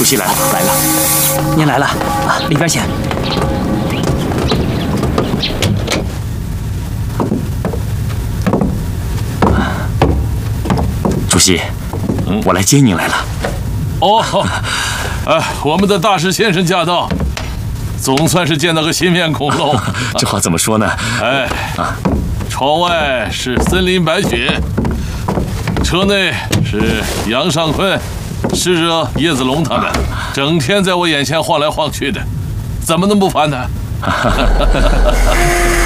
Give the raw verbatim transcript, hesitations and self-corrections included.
主席来了，来了， 您来了啊，里边请。 主席，嗯，我来接您来了。 哦，哎，我们的大使先生驾到，总算是见到个新面孔喽。 这话怎么说呢？ 哎，啊，窗外是森林白雪，车内是杨尚昆、使者叶子龙他们，整天在我眼前晃来晃去的，怎么能不烦呢？